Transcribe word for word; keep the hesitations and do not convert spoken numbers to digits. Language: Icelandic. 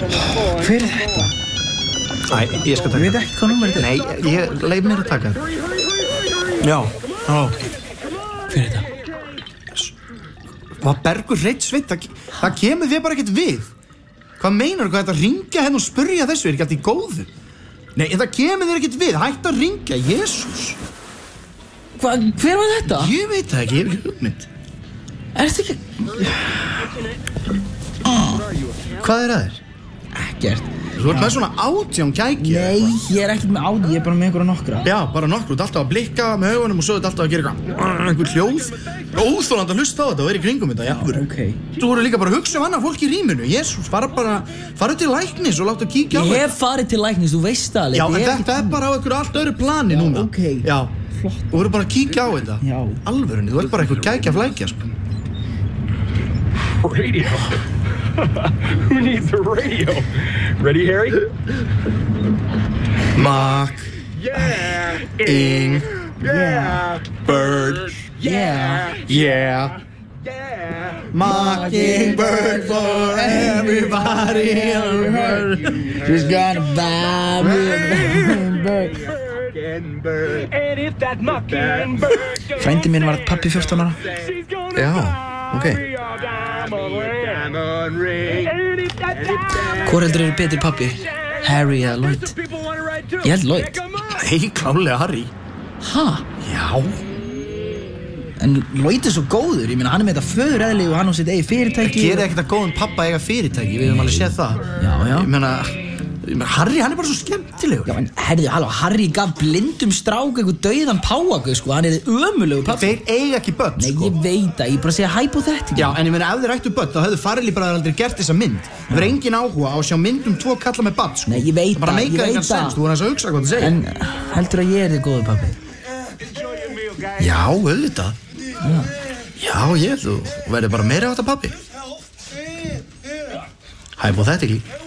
Hver er þetta? Æ, ég skal taka. Ég veit ekki hvað númer þetta er. Nei, ég leif mér að taka. Já, já. Hver er þetta? Hvað Bergur Hreinn Sveinn, það, það kemur þér bara ekkert við. Hvað meinar, hvað þetta ringja henn og spurja þessu, er ekki allt í góðu? Nei, það kemur þér ekkert við, hætt að ringja, Jesús. Hvað, hver var þetta? Ég veit það ekki, ég hef ekki hugmynd. Er þetta ekki... Hvað er það þér? Ekkert. Þú ert með svona átján gæki. Nei, ég er ekkert með áti, ég er bara með einhverja nokkra. Já, bara nokkru, þú ert alltaf að blikka með augunum og svo ert alltaf að gera eitthvað, einhver hljóð. Óþolandi að hlusta á þetta og vera í kringum þetta, já. Ok. Þú voru líka bara að hugsa um annað fólk í rýminu, Jesús, fara bara, fara til læknis og láta kíkja á þetta. Ég hef farið til læknis, þú veist það alveg. Já, en þetta er bara á einhverju allt öðru plani núna. ok. Já, flott. þú voru bara að kíkja á þetta. Já. Alvörunni, þú ert bara einhver gækja flækja, sko. Radio. Who needs a radio? Ready, Harry? Mac. Yeah. Ing. Yeah. Bird. Yeah. Yeah. Yeah. Mockingbird for everybody in the world. She's gonna buy me a bird. Mockingbird. And if that mockingbird. Frændi minn var pappi fjórtán ára. Já, ok. Hvor heldur eru betri pappi? Harry eða Lloyd? Ég held Lloyd. Nei, klálega Harry. Ha? Já. En Lloyd er svo góður, ég meina hann er með þetta föðureðli og hann á sitt eigið fyrirtæki. Það gerir ekkert að góðum pappa eiga fyrirtæki, við höfum alveg séð það. Já, já. Ég meina, ég meina, Harry, hann er bara svo skemmtilegur. Já, en herðu, halló, Harry gaf blindum strák eitthvað dauðan páfagauk, sko, hann er ömurlegur pappi. Þeir eiga ekki börn, Nei, sko. ég veit það, ég bara segja hypothetical. Já, en ég meina, ef þeir ættu börn, þá hefðu farilíbræður aldrei gert þessa mynd. Það er engin áhuga á að sjá mynd um tvo kalla með barn, sko. Nei, ég veit það. Bara það, ég meikar veit engan það. sens, þú voru aðeins að hugsa hvað það segir. En heldur að ég er þið góður pappi? Já, auðvitað. Já, ég, þú verður bara meira á þetta pappi. Hypothetically.